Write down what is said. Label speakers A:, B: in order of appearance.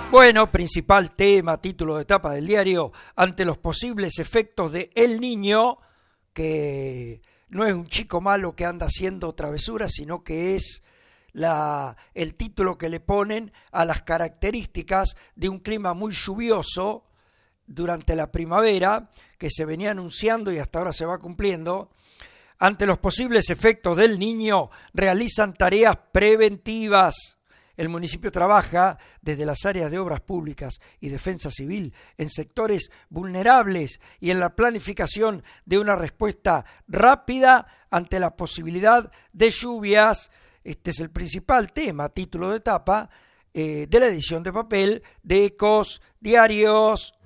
A: Bueno, principal tema, título de tapa del diario, ante los posibles efectos de El Niño, que no es un chico malo que anda haciendo travesuras, sino que es el título que le ponen a las características de un clima muy lluvioso durante la primavera, que se venía anunciando y hasta ahora se va cumpliendo. Ante los posibles efectos del Niño, realizan tareas preventivas. El municipio trabaja desde las áreas de obras públicas y defensa civil en sectores vulnerables y en la planificación de una respuesta rápida ante la posibilidad de lluvias. Este es el principal tema, título de tapa de la edición de papel de Ecos Diarios.